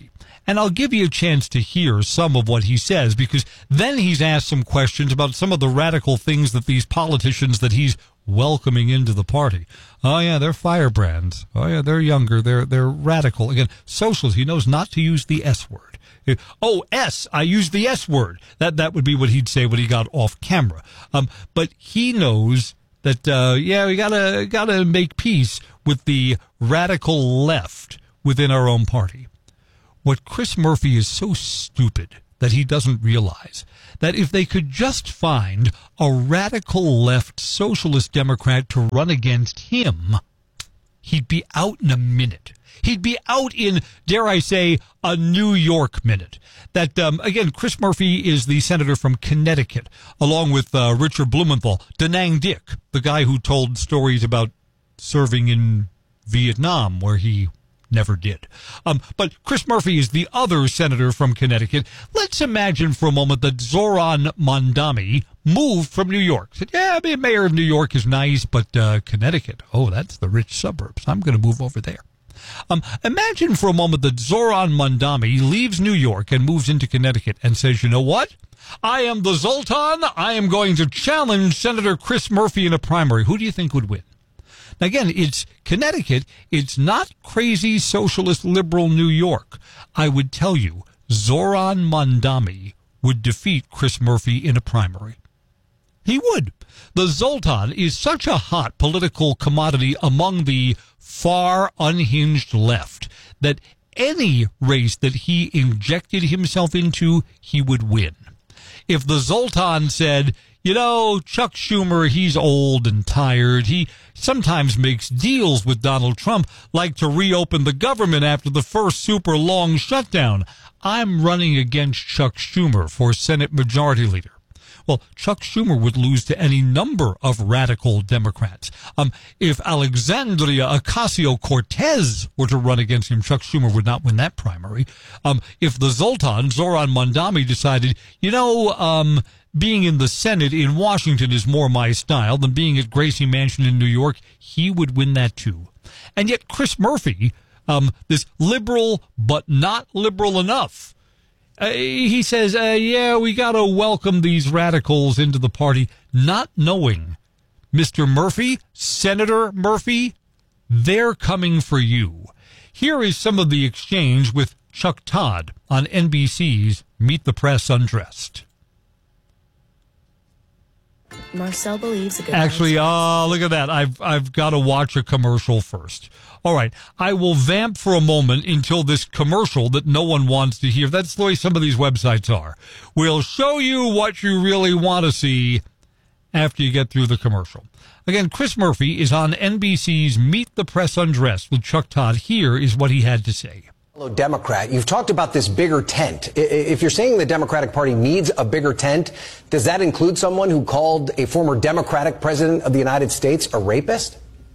And I'll give you a chance to hear some of what he says, because then he's asked some questions about some of the radical things that these politicians that he's welcoming into the party. Oh yeah, they're firebrands. Oh yeah, they're younger. They're they're radical. Again, socialists. He knows not to use the S word. Oh, S. I used the S word. That that would be what he'd say when he got off camera. Um, but he knows that uh, yeah, we gotta gotta make peace with the radical left within our own party. What Chris Murphy is so stupid that he doesn't realize that if they could just find a radical left socialist Democrat to run against him, he'd be out in a minute. He'd be out in, dare I say, a New York minute. That, um, again, Chris Murphy is the senator from Connecticut, along with uh, Richard Blumenthal, Da Nang Dick, the guy who told stories about serving in Vietnam, where he never did. Um, but Chris Murphy is the other senator from Connecticut. Let's imagine for a moment that Zoran Mondami moved from New York. Said, yeah, being mayor of New York is nice, but uh, Connecticut, oh, that's the rich suburbs. I'm going to move over there. Um, imagine for a moment that Zoran Mondami leaves New York and moves into Connecticut and says, you know what? I am the Zoltan. I am going to challenge Senator Chris Murphy in a primary. Who do you think would win? Now, again, it's Connecticut. It's not crazy socialist liberal New York. I would tell you, Zoran Mondami would defeat Chris Murphy in a primary. He would. The Zoltan is such a hot political commodity among the far unhinged left that any race that he injected himself into, he would win. If the Zoltan said, you know, Chuck Schumer, he's old and tired. He sometimes makes deals with Donald Trump, like to reopen the government after the first super long shutdown. I'm running against Chuck Schumer for Senate Majority Leader. Well, Chuck Schumer would lose to any number of radical Democrats. Um, if Alexandria Ocasio-Cortez were to run against him, Chuck Schumer would not win that primary. Um, if the Zoltan, Zoran Mondami, decided, you know, um, being in the Senate in Washington is more my style than being at Gracie Mansion in New York, he would win that too. And yet Chris Murphy, um, this liberal but not liberal enough, Uh, he says, uh, yeah, we got to welcome these radicals into the party, not knowing, Mister Murphy, Senator Murphy, they're coming for you. Here is some of the exchange with Chuck Todd on N B C's Meet the Press Undressed. Marcel believes a good Actually, oh, look at that. I've I've got to watch a commercial first. All right. I will vamp for a moment until this commercial that no one wants to hear. That's the way some of these websites are. We'll show you what you really want to see after you get through the commercial. Again, Chris Murphy is on N B C's Meet the Press Undressed with Chuck Todd. Here is what he had to say. Hello, Democrat. You've talked about this bigger tent. If you're saying the Democratic Party needs a bigger tent, does that include someone who called a former Democratic president of the United States a rapist?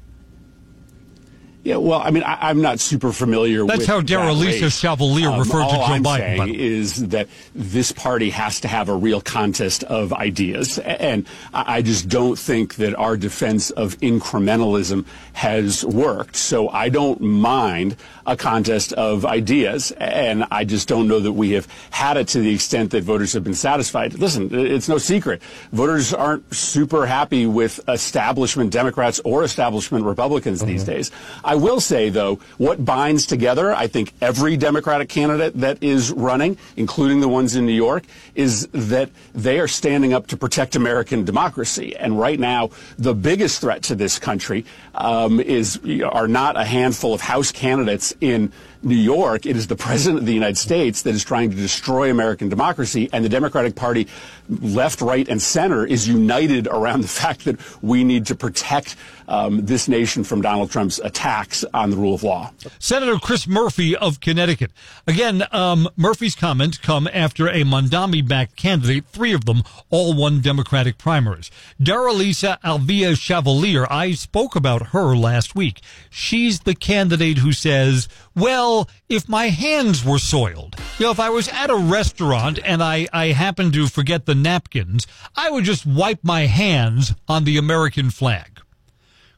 Yeah, well, I mean, I, I'm not super familiar That's with how that Darylisa race. Chevalier Um, referred to all Joe I'm Biden. saying by the way. is that this party has to have a real contest of ideas, and I I just don't think that our defense of incrementalism has worked. So I don't mind a contest of ideas, and I just don't know that we have had it to the extent that voters have been satisfied. Listen, it's no secret. Voters aren't super happy with establishment Democrats or establishment Republicans mm-hmm. these days. I will say, though, what binds together, I think, every Democratic candidate that is running, including the ones in New York, is that they are standing up to protect American democracy. And right now, the biggest threat to this country um, is are not a handful of House candidates in New York. It is the President of the United States that is trying to destroy American democracy, and the Democratic Party, left, right, and center, is united around the fact that we need to protect um, this nation from Donald Trump's attacks on the rule of law. Senator Chris Murphy of Connecticut. Again, um, Murphy's comments come after a Mondami-backed candidate, three of them, all won Democratic primaries. Darylisa Alvia Chevalier, I spoke about her last week. She's the candidate who says, well, if my hands were soiled, you know, if I was at a restaurant and I, I happened to forget the napkins, I would just wipe my hands on the American flag.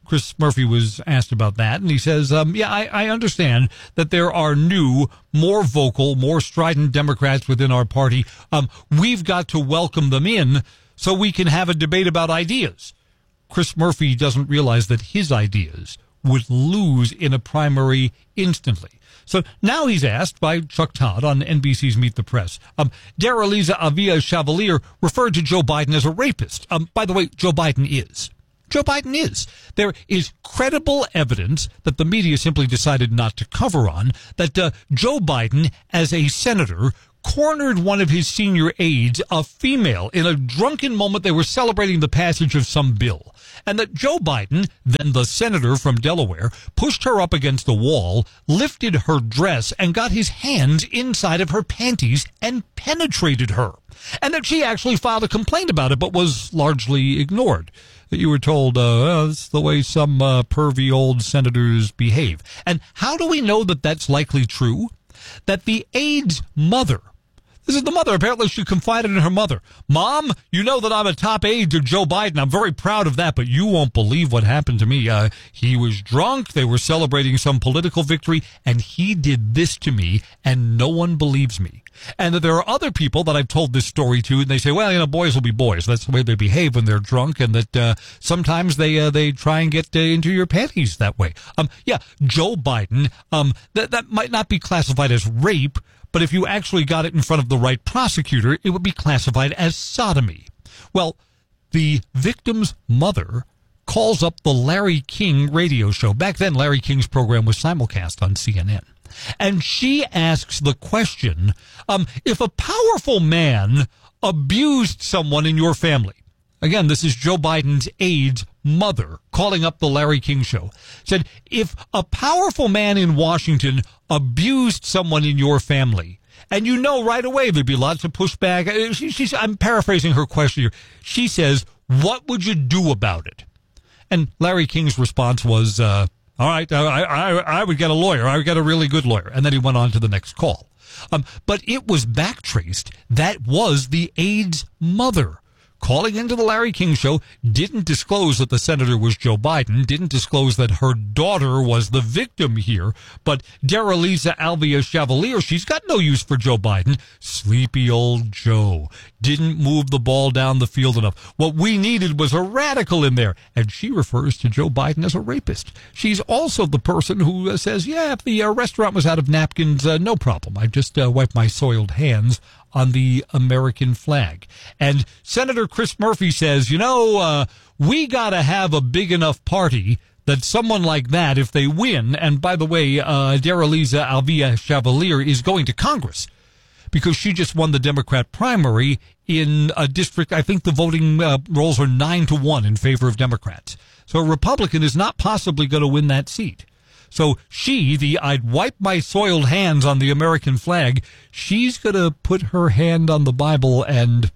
Chris Murphy was asked about that, and he says, um, yeah, I, I understand that there are new, more vocal, more strident Democrats within our party. Um, we've got to welcome them in so we can have a debate about ideas. Chris Murphy doesn't realize that his ideas would lose in a primary instantly. So now he's asked by Chuck Todd on N B C's Meet the Press. Um, Daraliza Avila-Chavalier referred to Joe Biden as a rapist. Um, by the way, Joe Biden is. Joe Biden is. There is credible evidence that the media simply decided not to cover on that uh, Joe Biden, as a senator, cornered one of his senior aides, a female, in a drunken moment. They were celebrating the passage of some bill. And that Joe Biden, then the senator from Delaware, pushed her up against the wall, lifted her dress, and got his hands inside of her panties and penetrated her. And that she actually filed a complaint about it, but was largely ignored. That you were told, uh, well, that's the way some uh, pervy old senators behave. And how do we know that that's likely true? That the aide's mother, this is the mother, apparently she confided in her mother, Mom, you know that I'm a top aide to Joe Biden. I'm very proud of that, but you won't believe what happened to me. Uh, he was drunk, they were celebrating some political victory, and he did this to me, and no one believes me. And that there are other people that I've told this story to, and they say, well, you know, boys will be boys. That's the way they behave when they're drunk, and that uh, sometimes they uh, they try and get uh, into your panties that way. Um, yeah, Joe Biden, um, that that might not be classified as rape, but if you actually got it in front of the right prosecutor, it would be classified as sodomy. Well, the victim's mother calls up the Larry King radio show. Back then, Larry King's program was simulcast on C N N. And she asks the question, um, if a powerful man abused someone in your family, again, this is Joe Biden's aide's mother calling up the Larry King show, said, if a powerful man in Washington abused someone in your family, and you know right away there'd be lots of pushback. She, she's, I'm paraphrasing her question here. She says, what would you do about it? And Larry King's response was, uh, all right, I, I, I would get a lawyer. I would get a really good lawyer. And then he went on to the next call. Um, but it was backtraced. That was the aide's mother calling into the Larry King show, didn't disclose that the senator was Joe Biden, didn't disclose that her daughter was the victim here, but Daraliza Avila-Chavalier, she's got no use for Joe Biden. Sleepy old Joe didn't move the ball down the field enough. What we needed was a radical in there, and she refers to Joe Biden as a rapist. She's also the person who uh, says, yeah, if the uh, restaurant was out of napkins, uh, no problem. I just uh, wiped my soiled hands on the American flag. And Senator Chris Murphy says, you know, uh, we got to have a big enough party that someone like that, if they win, and by the way, uh, Daraliza Avila-Chavalier is going to Congress because she just won the Democrat primary in a district. I think the voting uh, rolls are nine to one in favor of Democrats. So a Republican is not possibly going to win that seat. So she, the I'd wipe my soiled hands on the American flag, she's going to put her hand on the Bible and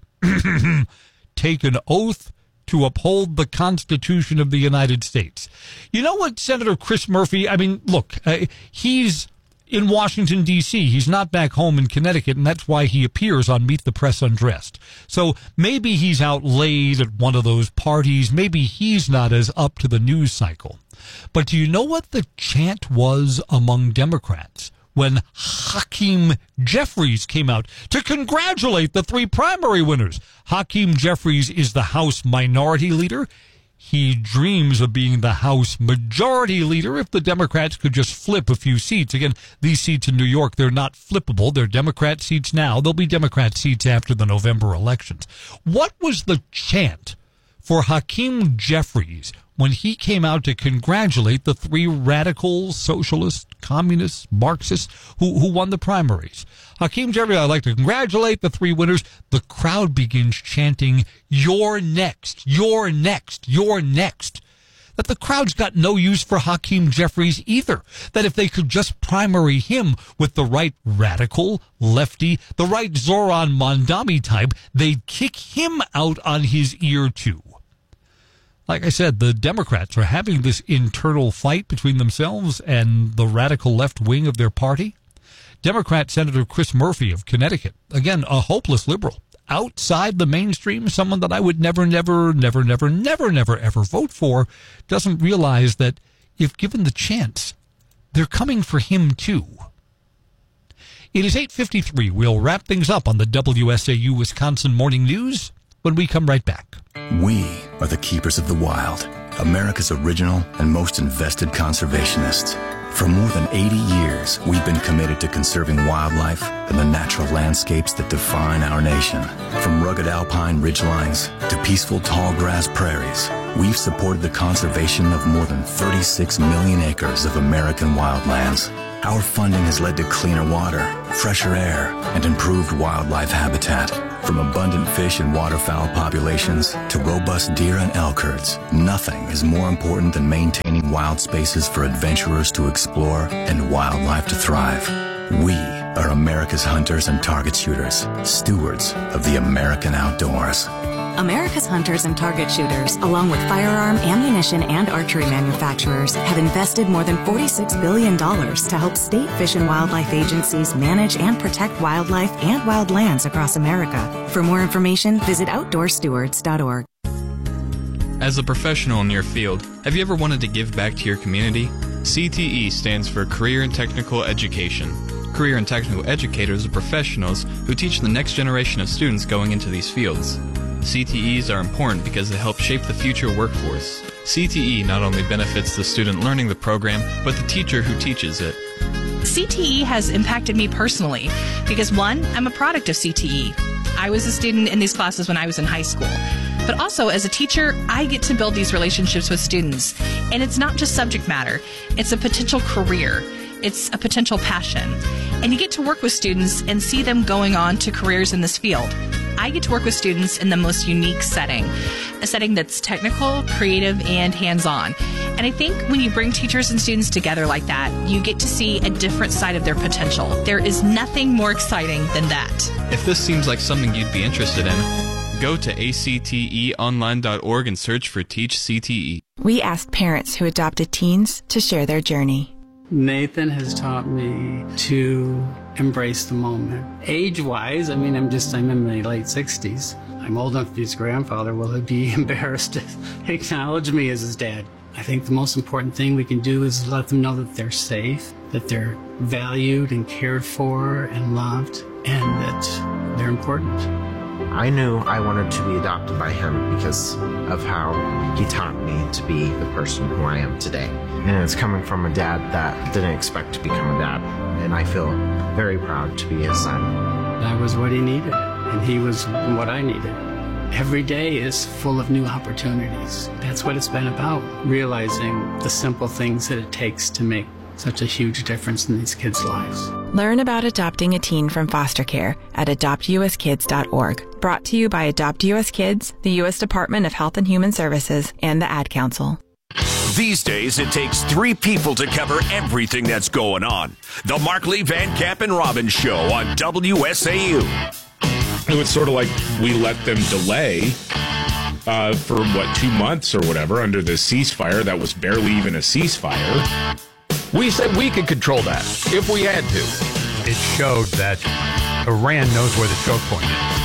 take an oath to uphold the Constitution of the United States. You know what, Senator Chris Murphy, I mean, look, uh, he's in Washington, D C He's not back home in Connecticut, and that's why he appears on Meet the Press undressed. So maybe he's out late at one of those parties. Maybe he's not as up to the news cycle. But do you know what the chant was among Democrats when Hakeem Jeffries came out to congratulate the three primary winners? Hakeem Jeffries is the House Minority Leader. He dreams of being the House Majority Leader if the Democrats could just flip a few seats. Again, these seats in New York, they're not flippable. They're Democrat seats now. They'll be Democrat seats after the November elections. What was the chant for Hakeem Jeffries when he came out to congratulate the three radical socialists, communists, Marxists who, who won the primaries? Hakeem Jeffries, I'd like to congratulate the three winners. The crowd begins chanting, "You're next, you're next, you're next." That the crowd's got no use for Hakeem Jeffries either. That if they could just primary him with the right radical, lefty, the right Zoran Mondami type, they'd kick him out on his ear too. Like I said, the Democrats are having this internal fight between themselves and the radical left wing of their party. Democrat Senator Chris Murphy of Connecticut, again, a hopeless liberal, outside the mainstream, someone that I would never, never, never, never, never, never, ever vote for, doesn't realize that if given the chance, they're coming for him too. It is eight fifty-three. We'll wrap things up on the W S A U Wisconsin Morning News when we come right back. We are the keepers of the wild, America's original and most invested conservationists. For more than eighty years, we've been committed to conserving wildlife and the natural landscapes that define our nation. From rugged alpine ridgelines to peaceful tall grass prairies, we've supported the conservation of more than thirty-six million acres of American wildlands. Our funding has led to cleaner water, fresher air, and improved wildlife habitat. From abundant fish and waterfowl populations to robust deer and elk herds, nothing is more important than maintaining wild spaces for adventurers to explore and wildlife to thrive. We are America's hunters and target shooters, stewards of the American outdoors. America's hunters and target shooters, along with firearm, ammunition, and archery manufacturers, have invested more than forty-six billion dollars to help state fish and wildlife agencies manage and protect wildlife and wildlands across America. For more information, visit outdoor stewards dot org. As a professional in your field, have you ever wanted to give back to your community? C T E stands for Career and Technical Education. Career and Technical Educators are professionals who teach the next generation of students going into these fields. C T Es are important because they help shape the future workforce. C T E not only benefits the student learning the program, but the teacher who teaches it. C T E has impacted me personally because, one, I'm a product of C T E. I was a student in these classes when I was in high school. But also, as a teacher, I get to build these relationships with students. And it's not just subject matter. It's a potential career. It's a potential passion. And you get to work with students and see them going on to careers in this field. I get to work with students in the most unique setting, a setting that's technical, creative, and hands-on. And I think when you bring teachers and students together like that, you get to see a different side of their potential. There is nothing more exciting than that. If this seems like something you'd be interested in, go to A C T E online dot org and search for Teach C T E. We asked parents who adopted teens to share their journey. Nathan has taught me to embrace the moment. Age-wise, I mean, I'm just, I'm in my late sixties. I'm old enough to be his grandfather. Will he be embarrassed to acknowledge me as his dad? I think the most important thing we can do is let them know that they're safe, that they're valued and cared for and loved, and that they're important. I knew I wanted to be adopted by him because of how he taught me to be the person who I am today. And it's coming from a dad that didn't expect to become a dad. And I feel very proud to be his son. That was what he needed, and he was what I needed. Every day is full of new opportunities. That's what it's been about, realizing the simple things that it takes to make such a huge difference in these kids' lives. Learn about adopting a teen from foster care at adopt U S kids dot org. Brought to you by Adopt U S Kids, the U S Department of Health and Human Services, and the Ad Council. These days, it takes three people to cover everything that's going on. The Markley, Van Camp, and Robbins Show on W S A U. It was sort of like we let them delay uh, for, what, two months or whatever under the ceasefire that was barely even a ceasefire. We said we could control that if we had to. It showed that Iran knows where the choke point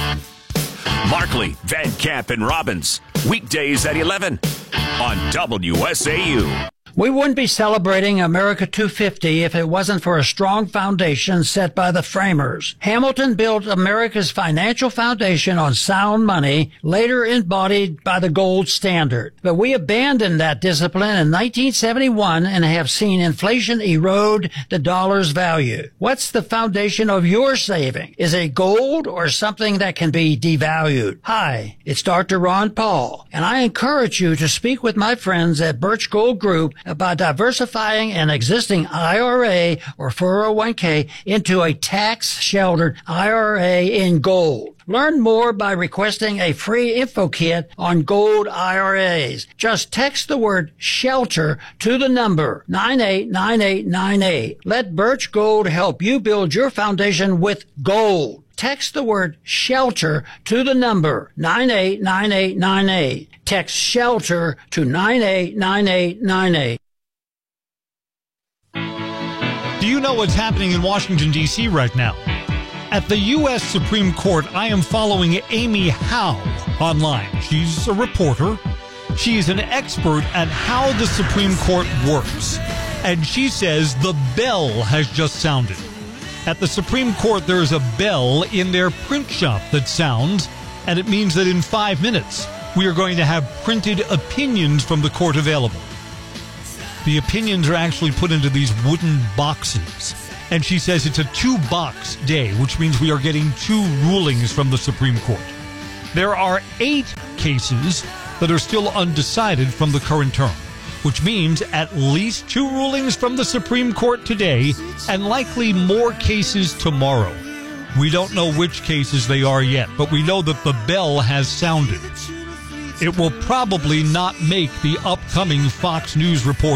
is. Markley, Van Camp, and Robbins, weekdays at eleven on W S A U. We wouldn't be celebrating America two fifty if it wasn't for a strong foundation set by the framers. Hamilton built America's financial foundation on sound money, later embodied by the gold standard. But we abandoned that discipline in nineteen seventy-one and have seen inflation erode the dollar's value. What's the foundation of your saving? Is it gold or something that can be devalued? Hi, it's Doctor Ron Paul, and I encourage you to speak with my friends at Birch Gold Group about diversifying an existing I R A or four oh one k into a tax-sheltered I R A in gold. Learn more by requesting a free info kit on gold I R As. Just text the word SHELTER to the number nine eight nine eight nine eight. Let Birch Gold help you build your foundation with gold. Text the word SHELTER to the number nine eight nine eight nine eight. Text SHELTER to nine eight nine eight nine eight. Do you know what's happening in Washington, D C right now? At the U S Supreme Court, I am following Amy Howe online. She's a reporter. She's an expert at how the Supreme Court works. And she says the bell has just sounded. At the Supreme Court, there's a bell in their print shop that sounds, and it means that in five minutes, we are going to have printed opinions from the court available. The opinions are actually put into these wooden boxes. And she says it's a two-box day, which means we are getting two rulings from the Supreme Court. There are eight cases that are still undecided from the current term, which means at least two rulings from the Supreme Court today and likely more cases tomorrow. We don't know which cases they are yet, but we know that the bell has sounded. It will probably not make the upcoming Fox News report.